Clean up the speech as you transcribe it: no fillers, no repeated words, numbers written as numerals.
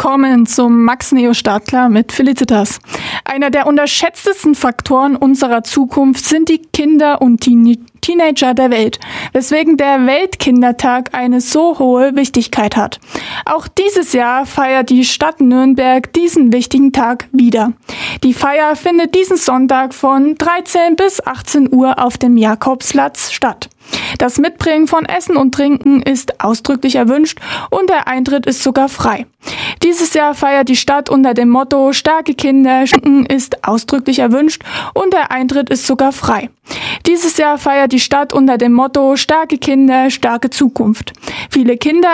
willkommen zum Max Neo Startklar mit Felicitas. Einer der unterschätztesten Faktoren unserer Zukunft sind die Kinder und Teenager der Welt, weswegen der Weltkindertag eine so hohe Wichtigkeit hat. Auch dieses Jahr feiert die Stadt Nürnberg diesen wichtigen Tag wieder. Die Feier findet diesen Sonntag von 13 bis 18 Uhr auf dem Jakobsplatz statt. Das Mitbringen von Essen und Trinken ist ausdrücklich erwünscht und der Eintritt ist sogar frei. Dieses Jahr feiert die Stadt unter dem Motto "Starke Kinder schenken" ist ausdrücklich erwünscht und der Eintritt ist sogar frei. Dieses Jahr feiert die Stadt unter dem Motto "Starke Kinder, starke Zukunft". Viele Kinder